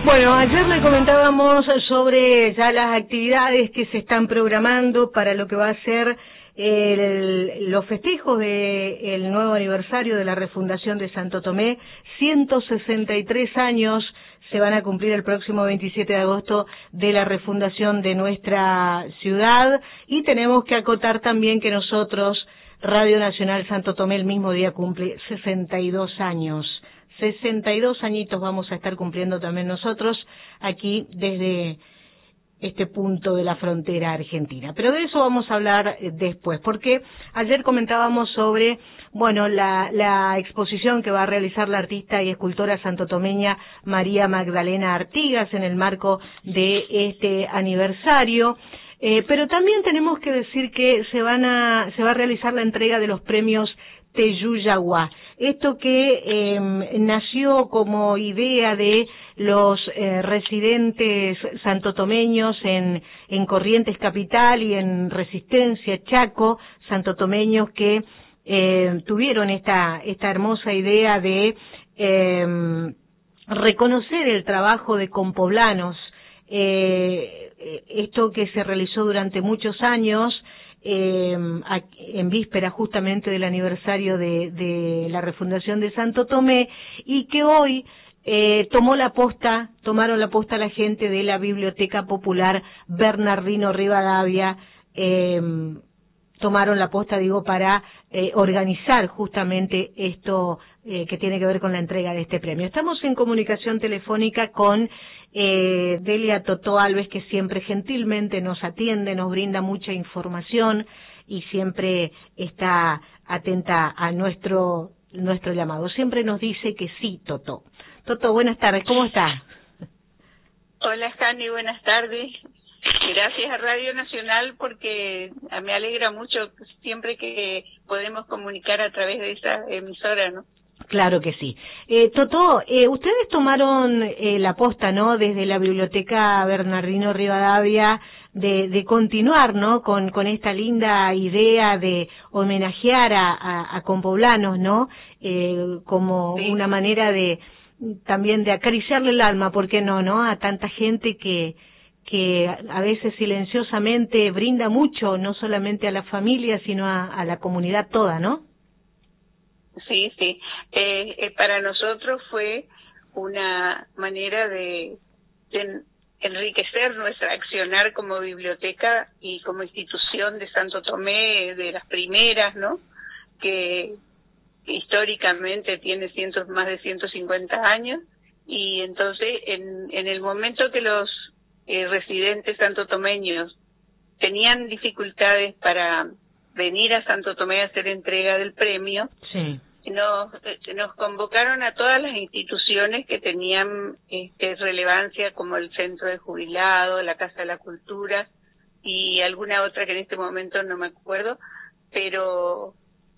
Bueno, ayer le comentábamos sobre ya las actividades que se están programando para lo que va a ser los festejos del nuevo aniversario de la refundación de Santo Tomé. 163 años se van a cumplir el próximo 27 de agosto de la refundación de nuestra ciudad, y tenemos que acotar también que nosotros, Radio Nacional Santo Tomé, el mismo día cumple 62 años. 62 añitos vamos a estar cumpliendo también nosotros aquí desde este punto de la frontera argentina. Pero de eso vamos a hablar después, porque ayer comentábamos sobre, bueno, la exposición que va a realizar la artista y escultora santotomeña María Magdalena Artigas en el marco de este aniversario. Pero también tenemos que decir que se va a realizar la entrega de los premios Teyuyaguá. Esto que nació como idea de los residentes santotomeños en Corrientes Capital y en Resistencia, Chaco, santotomeños que tuvieron esta hermosa idea de reconocer el trabajo de compoblanos. Esto que se realizó durante muchos años, en víspera justamente del aniversario de la refundación de Santo Tomé, y que hoy tomaron la posta la gente de la Biblioteca Popular Bernardino Rivadavia, tomaron la posta, para organizar justamente esto que tiene que ver con la entrega de este premio. Estamos en comunicación telefónica con Delia Totó Alves, que siempre gentilmente nos atiende, nos brinda mucha información y siempre está atenta a nuestro llamado. Siempre nos dice que sí, Totó. Totó, buenas tardes, ¿cómo está? Hola, Jani, buenas tardes. Gracias a Radio Nacional, porque me alegra mucho siempre que podemos comunicar a través de esa emisora, ¿no? Claro que sí. Totó, ustedes tomaron la posta, ¿no?, desde la Biblioteca Bernardino Rivadavia de continuar, ¿no?, con esta linda idea de homenajear a compoblanos, ¿no?, como sí, una manera también de acariciarle el alma, ¿por qué no?, a tanta gente que a veces silenciosamente brinda mucho, no solamente a la familia, sino a la comunidad toda, ¿no? Sí, sí. Para nosotros fue una manera de enriquecer nuestra accionar como biblioteca y como institución de Santo Tomé, de las primeras, ¿no?, que históricamente tiene más de 150 años, y entonces en el momento que los residentes santotomeños tenían dificultades para venir a Santo Tomé a hacer entrega del premio, sí, nos convocaron a todas las instituciones que tenían relevancia, como el Centro de Jubilados, la Casa de la Cultura y alguna otra que en este momento no me acuerdo, pero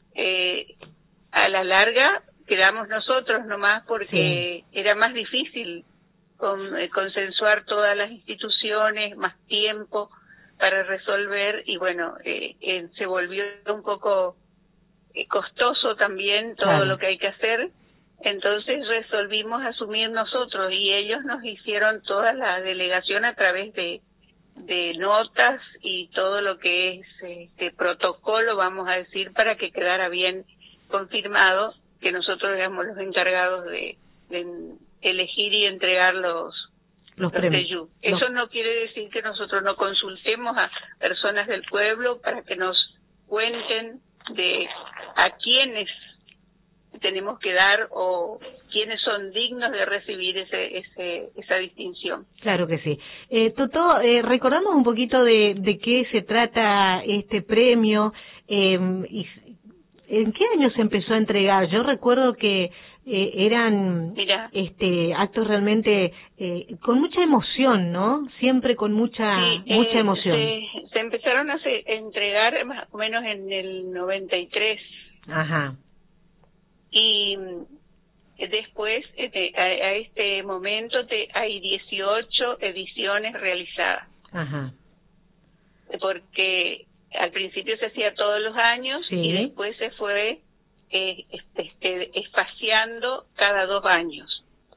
a la larga quedamos nosotros nomás, porque sí, era más difícil consensuar todas las instituciones, más tiempo para resolver, y bueno, se volvió un poco costoso también todo, claro, lo que hay que hacer. Entonces resolvimos asumir nosotros, y ellos nos hicieron toda la delegación a través de notas y todo lo que es protocolo, vamos a decir, para que quedara bien confirmado que nosotros éramos los encargados de elegir y entregar los premios. Eso no quiere decir que nosotros no consultemos a personas del pueblo para que nos cuenten de a quiénes tenemos que dar o quiénes son dignos de recibir esa distinción. Claro que sí. Totó, recordamos un poquito de qué se trata este premio, y ¿en qué año se empezó a entregar? Yo recuerdo que eran actos realmente con mucha emoción, ¿no? Siempre con mucha emoción. Se empezaron a entregar más o menos en el 93. Ajá. Y después, a este momento, hay 18 ediciones realizadas. Ajá. Porque al principio se hacía todos los años, sí, y después se fue espaciando cada 2 años.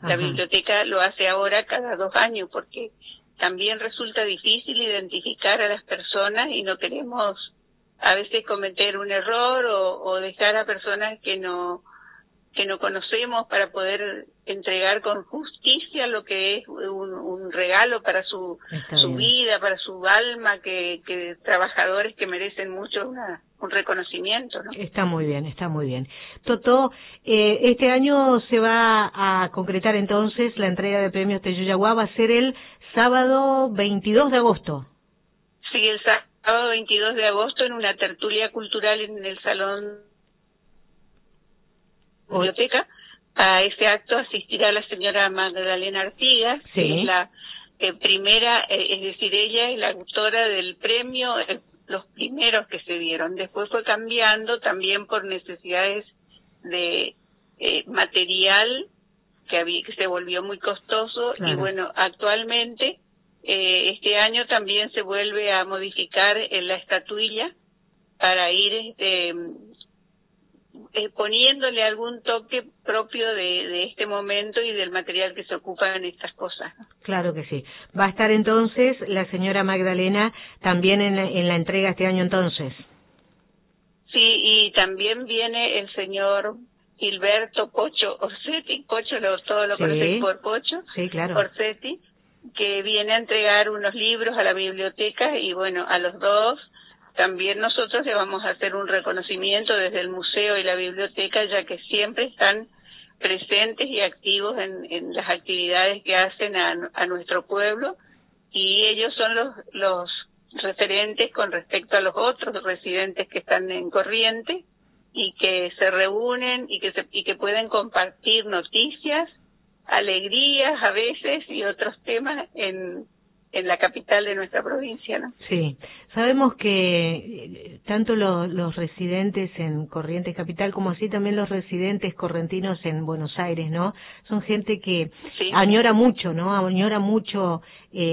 La biblioteca lo hace ahora cada 2 años porque también resulta difícil identificar a las personas y no queremos a veces cometer un error o dejar a personas que no conocemos para poder entregar con justicia lo que es un regalo para su vida, para su alma, que trabajadores que merecen mucho un reconocimiento, ¿no? Está muy bien, está muy bien. Totó, este año se va a concretar entonces la entrega de premios Teyuyaguá, va a ser el sábado 22 de agosto. Sí, el sábado 22 de agosto en una tertulia cultural en el Salón Biblioteca. A ese acto asistirá la señora Magdalena Artigas, sí, que es la primera, es decir, ella es la autora del premio, los primeros que se dieron. Después fue cambiando también por necesidades de material que se volvió muy costoso, claro. Y bueno, actualmente este año también se vuelve a modificar la estatuilla para ir poniéndole algún toque propio de este momento y del material que se ocupa en estas cosas. Claro que sí. Va a estar entonces la señora Magdalena también en la entrega este año entonces. Sí, y también viene el señor Gilberto Pocho Orsetti, Pocho todo lo conocéis por Pocho, sí, claro. Orsetti, que viene a entregar unos libros a la biblioteca y bueno, a los dos también nosotros le vamos a hacer un reconocimiento desde el museo y la biblioteca, ya que siempre están presentes y activos en las actividades que hacen a nuestro pueblo, y ellos son los referentes con respecto a los otros residentes que están en Corrientes y que se reúnen y que pueden compartir noticias, alegrías a veces y otros temas en la capital de nuestra provincia, ¿no? Sí, sabemos que tanto los residentes en Corrientes Capital como así también los residentes correntinos en Buenos Aires, ¿no? Son gente que sí, añora mucho, ¿no? Añora mucho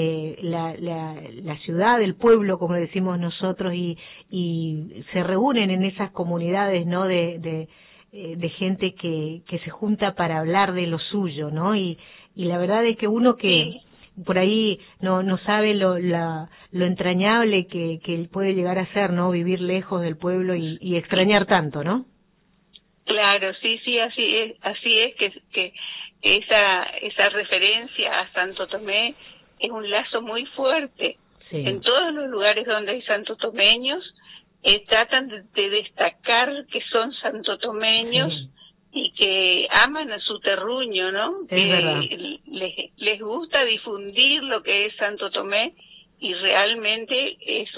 la ciudad, el pueblo, como decimos nosotros, y se reúnen en esas comunidades, ¿no? De gente que se junta para hablar de lo suyo, ¿no? Y la verdad es que uno que sí, por ahí no sabe lo entrañable que puede llegar a ser, ¿no? Vivir lejos del pueblo y extrañar tanto, ¿no? Claro, sí, así es que esa referencia a Santo Tomé es un lazo muy fuerte. Sí. En todos los lugares donde hay santotomeños tratan de destacar que son santotomeños. Sí. Y que aman a su terruño, ¿no? Es verdad. Les gusta difundir lo que es Santo Tomé, y realmente es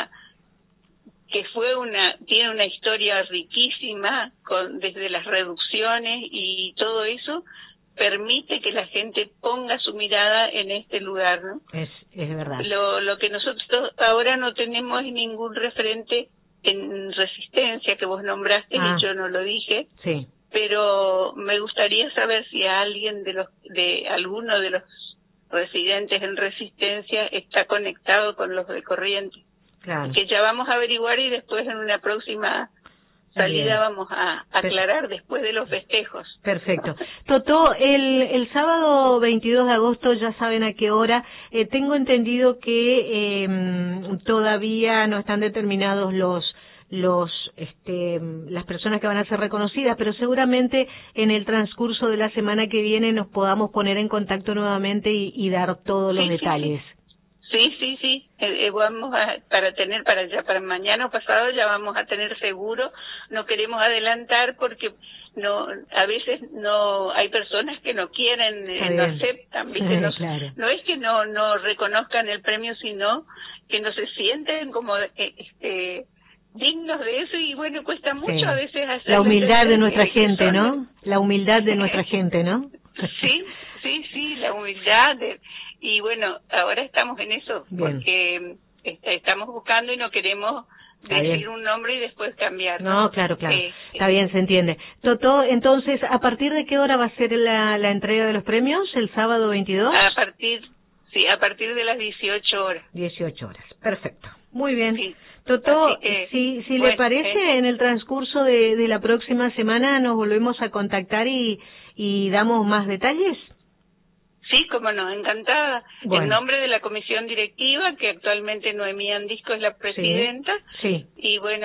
tiene una historia riquísima desde las reducciones, y todo eso permite que la gente ponga su mirada en este lugar, ¿no? Es verdad. Lo que nosotros ahora no tenemos es ningún referente en Resistencia, que vos nombraste, y yo no lo dije. Sí. Pero me gustaría saber si alguien alguno de los residentes en Resistencia está conectado con los de Corrientes. Claro. Que ya vamos a averiguar, y después en una próxima salida bien, vamos a aclarar después de los festejos. Perfecto. Totó, el sábado 22 de agosto, ya saben a qué hora. Tengo entendido que todavía no están determinados las personas que van a ser reconocidas, pero seguramente en el transcurso de la semana que viene nos podamos poner en contacto nuevamente y dar todos los detalles. Sí. Vamos para mañana o pasado ya vamos a tener seguro. No queremos adelantar porque a veces hay personas que no quieren, no aceptan, ¿viste? Claro. No es que no reconozcan el premio, sino que no se sienten como dignos de eso, y bueno, cuesta mucho a veces hacer la humildad de nuestra gente, ¿no? La humildad de nuestra gente, ¿no? Sí, la humildad y bueno, ahora estamos en eso. Bien. Porque estamos buscando y no queremos decir un nombre y después cambiar. No, claro. Está bien, se entiende. Totó, entonces, ¿a partir de qué hora va a ser la entrega de los premios? ¿El sábado 22? A partir de las 18 horas. 18 horas, perfecto. Muy bien. Sí. Totó, si bueno, le parece, en el transcurso de la próxima semana nos volvemos a contactar y damos más detalles. Sí, cómo no, encantada. Bueno. En nombre de la comisión directiva, que actualmente Noemí Andisco es la presidenta, sí. Y bueno,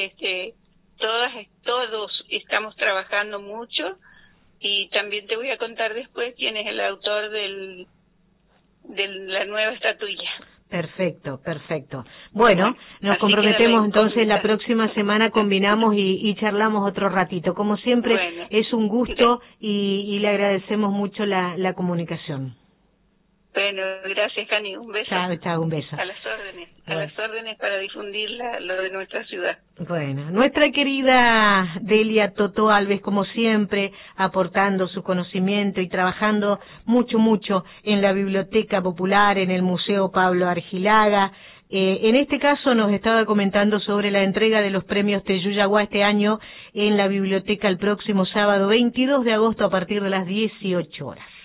todos estamos trabajando mucho, y también te voy a contar después quién es el autor de la nueva estatuilla. Perfecto, perfecto. Bueno, nos así comprometemos queda entonces la incógnita. próxima semana, combinamos y charlamos otro ratito. Como siempre, Bueno, es un gusto y le agradecemos mucho la comunicación. Bueno, gracias, Cani, un beso. Chao, chao, un beso. A las órdenes, Bueno. a las órdenes para difundir lo de nuestra ciudad. Bueno, nuestra querida Delia Totó Alves, como siempre, aportando su conocimiento y trabajando mucho, mucho en la Biblioteca Popular, en el Museo Pablo Argilaga. En este caso nos estaba comentando sobre la entrega de los premios Teyuyaguá este año en la biblioteca el próximo sábado 22 de agosto a partir de las 18 horas.